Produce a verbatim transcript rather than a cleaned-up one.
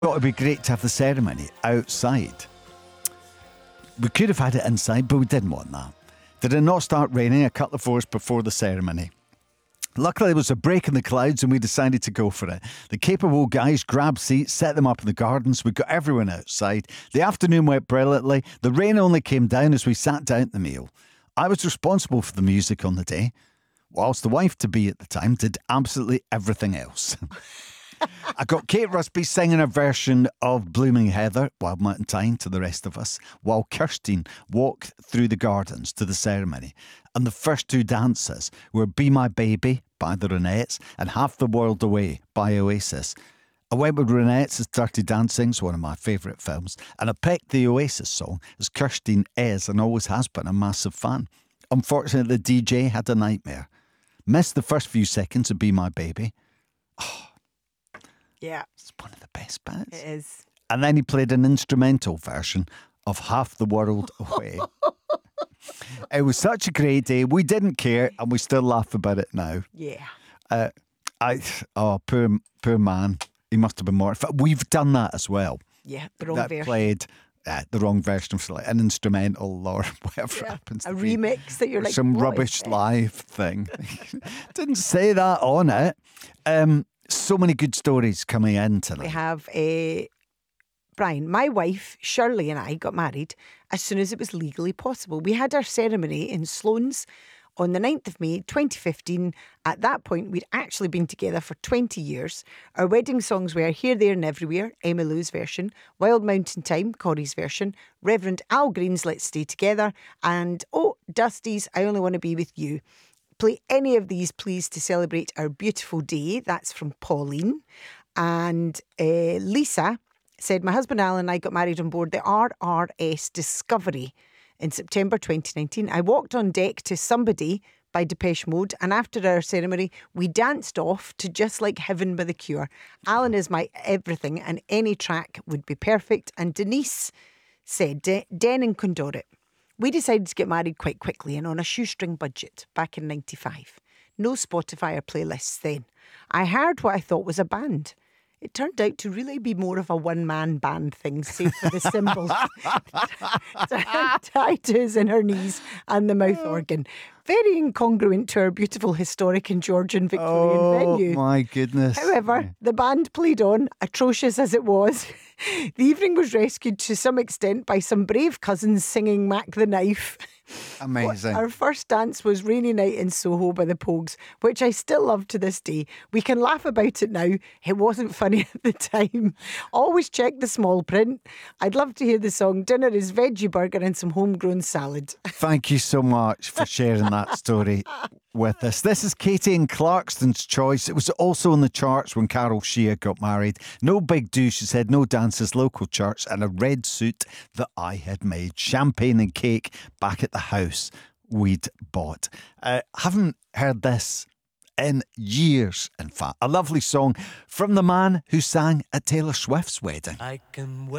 Thought it'd be great to have the ceremony outside. We could have had it inside, but we didn't want that. Did it not start raining a couple of hours before the ceremony? Luckily, there was a break in the clouds and we decided to go for it. The capable guys grabbed seats, set them up in the gardens. We got everyone outside. The afternoon went brilliantly. The rain only came down as we sat down at the meal. I was responsible for the music on the day, whilst the wife-to-be at the time did absolutely everything else. I got Kate Rusby singing a version of Blooming Heather, Wild Mountain Thyme, to the rest of us, while Kirstine walked through the gardens to the ceremony. And the first two dances were Be My Baby by the Ronettes and Half the World Away by Oasis. I went with Ronettes as Dirty Dancing's one of my favourite films, and I picked the Oasis song as Kirstine is and always has been a massive fan. Unfortunately, the D J had a nightmare. Missed the first few seconds of Be My Baby. Oh, yeah. It's one of the best bits. It is. And then he played an instrumental version of Half the World Away. It was such a great day. We didn't care, and we still laugh about it now. Yeah. Uh, I oh poor poor man. He must have been mortified. We've done that as well. Yeah, the wrong that version. played uh, the wrong version of like an instrumental or whatever Yeah, it happens a to be. remix that you're like, some what rubbish is this? live thing. Didn't say that on it. Um, so many good stories coming in tonight. We have a Brian, my wife Shirley and I got married as soon as it was legally possible. We had our ceremony in Sloane's on the ninth of May twenty fifteen. At that point, we'd actually been together for twenty years. Our wedding songs were Here, There and Everywhere, Emma Lou's version, Wild Mountain Thyme, Corey's version, Reverend Al Green's Let's Stay Together, and oh, Dusty's I Only Want to Be With You. Play any of these, please, to celebrate our beautiful day. That's from Pauline. And uh, Lisa said, my husband Alan and I got married on board the R R S Discovery in September twenty nineteen. I walked on deck to Somebody by Depeche Mode, and after our ceremony, we danced off to Just Like Heaven by The Cure. Alan is my everything, and any track would be perfect. And Denise said, De- Den and Condorit. We decided to get married quite quickly and on a shoestring budget back in ninety-five. No Spotify or playlists then. I heard what I thought was a band. It turned out to really be more of a one-man band thing, save for the cymbals, tattoos in her knees and the mouth organ. Very incongruent to our beautiful historic and Georgian Victorian oh, venue. my goodness. However, the band played on, atrocious as it was. The evening was rescued to some extent by some brave cousins singing Mac the Knife. Amazing. Our first dance was Rainy Night in Soho by the Pogues, which I still love to this day. We can laugh about it now. It wasn't funny at the time. Always check the small print. I'd love to hear the song Dinner is Veggie Burger and some homegrown salad. Thank you so much for sharing that story with us. This is Katie and Clarkston's Choice. It was also on the charts when Carol Shear got married. No big do, she said, no dances, local church, and a red suit that I had made. Champagne and cake back at the house we'd bought. Uh, haven't heard this in years, in fact. A lovely song from the man who sang at Taylor Swift's wedding. I can wait.